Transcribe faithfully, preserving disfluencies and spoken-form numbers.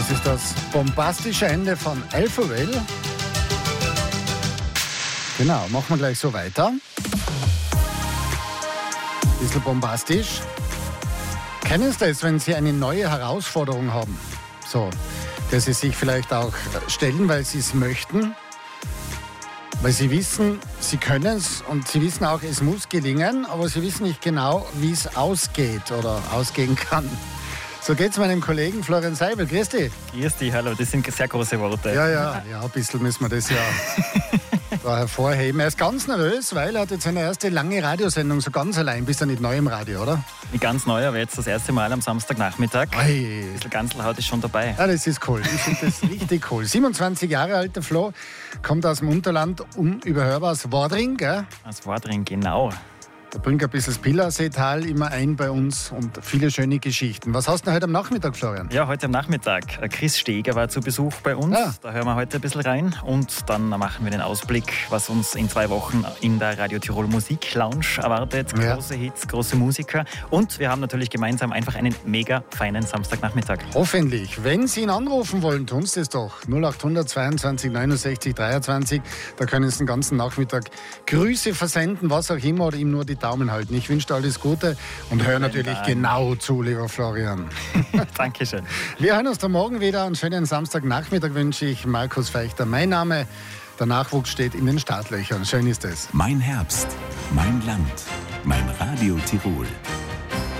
Das ist das bombastische Ende von Alphaville. Genau, machen wir gleich so weiter. Bisschen bombastisch. Kennen Sie das, wenn Sie eine neue Herausforderung haben? So, dass Sie sich vielleicht auch stellen, weil Sie es möchten. Weil Sie wissen, Sie können es und Sie wissen auch, es muss gelingen, aber Sie wissen nicht genau, wie es ausgeht oder ausgehen kann. So geht es meinem Kollegen Florian Seibel. Grüß dich. Grüß dich, hallo. Das sind sehr große Worte. Ja, ja, ja, ein bisschen müssen wir das ja da hervorheben. Er ist ganz nervös, weil er hat jetzt seine erste lange Radiosendung so ganz allein. Bist du nicht neu im Radio, oder? Nicht ganz neu, aber jetzt das erste Mal am Samstagnachmittag. Ei. Ein bisschen Ganzelhaut ist schon dabei. Ja, das ist cool. Ich finde das richtig cool. siebenundzwanzig Jahre alt, der Flo, kommt aus dem Unterland, unüberhörbar aus Wadring, gell? Aus Wadring, genau. Da bringt ein bisschen das Pillerseetal immer ein bei uns und viele schöne Geschichten. Was hast du denn heute am Nachmittag, Florian? Ja, heute am Nachmittag. Chris Steger war zu Besuch bei uns. Ja. Da hören wir heute ein bisschen rein. Und dann machen wir den Ausblick, was uns in zwei Wochen in der Radio Tirol Musik Lounge erwartet. Ja. Große Hits, große Musiker. Und wir haben natürlich gemeinsam einfach einen mega feinen Samstagnachmittag. Hoffentlich. Wenn Sie ihn anrufen wollen, tun Sie es doch. null acht hundert zweiundzwanzig neunundsechzig dreiundzwanzig. Da können Sie den ganzen Nachmittag Grüße versenden, was auch immer, oder ihm nur die Daumen halten. Ich wünsche dir alles Gute und höre natürlich Dank. genau zu, lieber Florian. Dankeschön. Wir hören uns da morgen wieder. Einen schönen Samstagnachmittag wünsche ich. Markus Feichter, mein Name. Der Nachwuchs steht in den Startlöchern. Schön ist es. Mein Herbst, mein Land, mein Radio Tirol.